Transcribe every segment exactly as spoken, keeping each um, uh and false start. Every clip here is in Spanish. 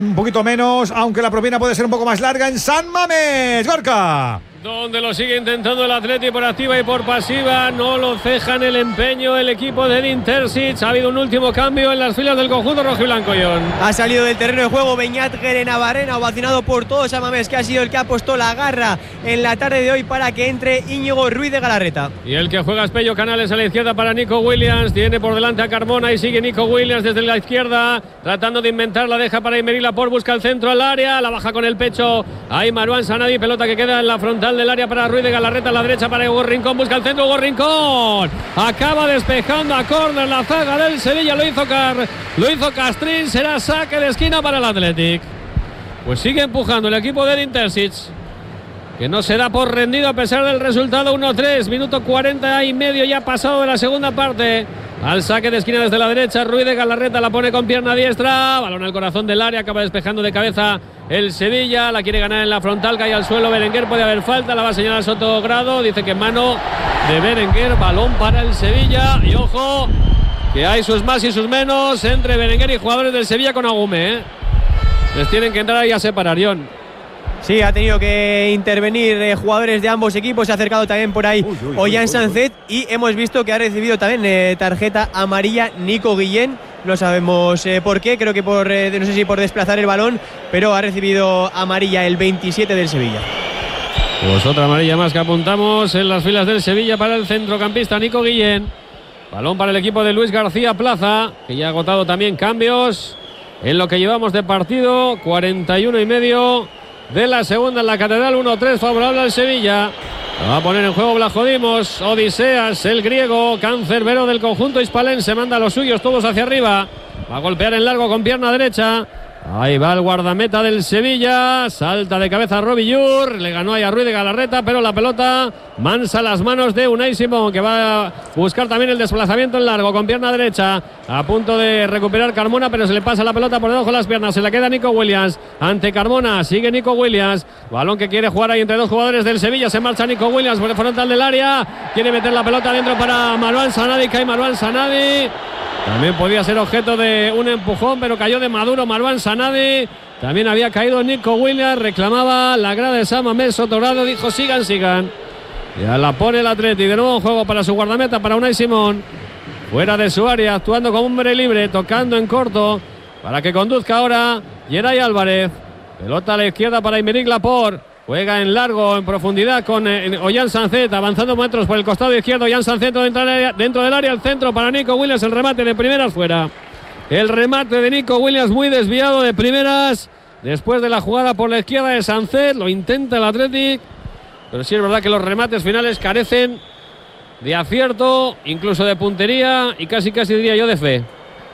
Un poquito menos, aunque la propina puede ser un poco más larga en San Mamés. Gorka. Donde lo sigue intentando el Atleti por activa y por pasiva. No lo cejan el empeño el equipo de Edin Terzic. Ha habido un último cambio en las filas del conjunto rojiblanco, John. Ha salido del terreno de juego Beñat Gerenabarrena, ovacionado por todo San Mamés, que ha sido el que ha puesto la garra en la tarde de hoy para que entre Íñigo Ruiz de Galarreta. Y el que juega es Pello Canales a la izquierda para Nico Williams. Tiene por delante a Carmona y sigue Nico Williams desde la izquierda, tratando de inventar la deja para Emery Laporte. Busca el centro al área, la baja con el pecho. Ahí Marouane Sanadi, pelota que queda en la frontal del área para Ruiz de Galarreta, a la derecha para Hugo Rincón, busca el centro Hugo Rincón, acaba despejando a córner la zaga del Sevilla, lo hizo Car, lo hizo Castrín, será saque de esquina para el Athletic. Pues sigue empujando el equipo de Edin Terzic, que no se da por rendido a pesar del resultado. Uno tres, minuto cuarenta y medio ya pasado de la segunda parte. Al saque de esquina desde la derecha, Ruiz de Galarreta la pone con pierna diestra, balón al corazón del área, acaba despejando de cabeza el Sevilla, la quiere ganar en la frontal, cae al suelo Berenguer, puede haber falta, la va a señalar Sotogrado, dice que mano de Berenguer, balón para el Sevilla, y ojo, que hay sus más y sus menos entre Berenguer y jugadores del Sevilla con Agume, ¿eh? Les tienen que entrar ahí a separar, John. Sí, ha tenido que intervenir eh, jugadores de ambos equipos. Se ha acercado también por ahí Ollán Sancet y hemos visto que ha recibido también eh, tarjeta amarilla Nico Guillén. No sabemos eh, por qué, creo que por eh, no sé si por desplazar el balón, pero ha recibido amarilla el veintisiete del Sevilla. Pues otra amarilla más que apuntamos en las filas del Sevilla para el centrocampista Nico Guillén. Balón para el equipo de Luis García Plaza, que ya ha agotado también cambios en lo que llevamos de partido. cuarenta y uno y medio de la segunda en la Catedral, uno tres favorable al Sevilla. Lo va a poner en juego Blajodimos, Odiseas, el griego, cancerbero del conjunto hispalense, manda a los suyos todos hacia arriba. Va a golpear en largo con pierna derecha. Ahí va el guardameta del Sevilla, salta de cabeza Robillur, le ganó ahí a Ruiz de Galarreta, pero la pelota mansa las manos de Unai Simón, que va a buscar también el desplazamiento en largo con pierna derecha, a punto de recuperar Carmona, pero se le pasa la pelota por debajo de las piernas, se la queda Nico Williams, ante Carmona, sigue Nico Williams, balón que quiere jugar ahí entre dos jugadores del Sevilla, se marcha Nico Williams por el frontal del área, quiere meter la pelota dentro para Marouane Sanadi, cae Marouane Sanadi. También podía ser objeto de un empujón, pero cayó de maduro Marouane Sanadi. También había caído Nico Williams, reclamaba la grada de San Mamés. Sotogrado dijo sigan, sigan. Ya la pone el Atleti, de nuevo en juego para su guardameta, para Unai Simón. Fuera de su área, actuando como hombre libre, tocando en corto, para que conduzca ahora Yeray Álvarez. Pelota a la izquierda para Aymeric Laporte. Juega en largo, en profundidad con eh, Ollán Sancet, avanzando metros por el costado izquierdo. Ollán Sancet dentro del, área, dentro del área, el centro para Nico Williams, el remate de primeras fuera. El remate de Nico Williams muy desviado de primeras, después de la jugada por la izquierda de Sancet, lo intenta el Athletic, pero sí es verdad que los remates finales carecen de acierto, incluso de puntería y casi casi diría yo de fe.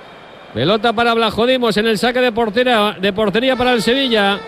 Pelota para Blajodimos en el saque de portería, de portería para el Sevilla.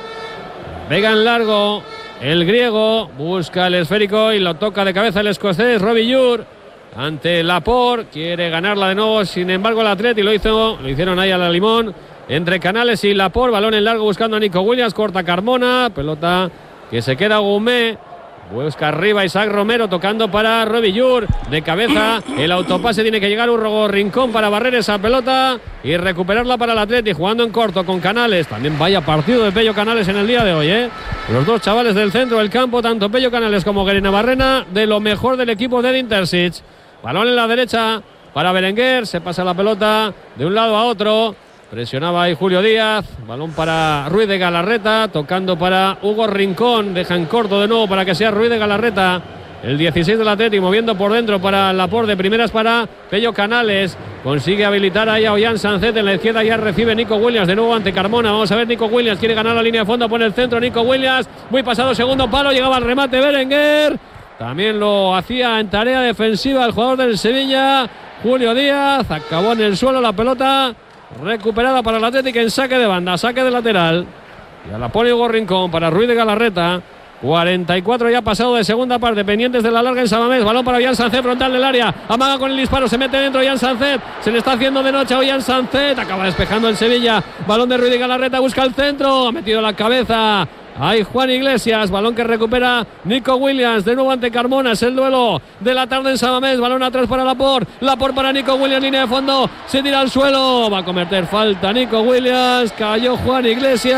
Pega en largo el griego, busca el esférico y lo toca de cabeza el escocés Robillur ante Laporte, quiere ganarla de nuevo, sin embargo el Atleti lo hizo, lo hicieron ahí a la limón entre Canales y Laporte, balón en largo buscando a Nico Williams, corta Carmona, pelota que se queda Gumé. Busca arriba Isaac Romero tocando para Robillur, de cabeza el autopase, tiene que llegar Hugo Rincón para barrer esa pelota y recuperarla para el Atleti, jugando en corto con Canales. También vaya partido de Pello Canales en el día de hoy, ¿eh? Los dos chavales del centro del campo, tanto Pello Canales como Gerenabarrena, de lo mejor del equipo de Edin Terzic. Balón en la derecha para Berenguer, se pasa la pelota de un lado a otro. Presionaba ahí Julio Díaz, balón para Ruiz de Galarreta, tocando para Hugo Rincón, deja en corto de nuevo para que sea Ruiz de Galarreta, el dieciséis del Atleti, moviendo por dentro para Laporte, de primeras para Pello Canales, consigue habilitar ahí a Ollán Sancet, en la izquierda ya recibe Nico Williams, de nuevo ante Carmona, vamos a ver, Nico Williams quiere ganar la línea de fondo, pone el centro Nico Williams, muy pasado segundo palo, llegaba al remate Berenguer, también lo hacía en tarea defensiva el jugador del Sevilla, Julio Díaz, acabó en el suelo la pelota, recuperada para el Atlético en saque de banda, saque de lateral. Ya la pone Hugo Rincón para Ruiz de Galarreta. cuarenta y cuatro ya pasado de segunda parte, pendientes de la larga en San Mamés. Balón para Ollán Sancet, frontal del área. Amaga con el disparo, se mete dentro Ollán Sancet. Se le está haciendo de noche a Ollán Sancet. Acaba despejando el Sevilla. Balón de Ruiz de Galarreta, busca el centro. Ha metido la cabeza Hay Juan Iglesias, balón que recupera Nico Williams, de nuevo ante Carmona, es el duelo de la tarde en San Mamés, balón atrás para Laporte, Laporte para Nico Williams, línea de fondo, se tira al suelo, va a cometer falta Nico Williams, cayó Juan Iglesias.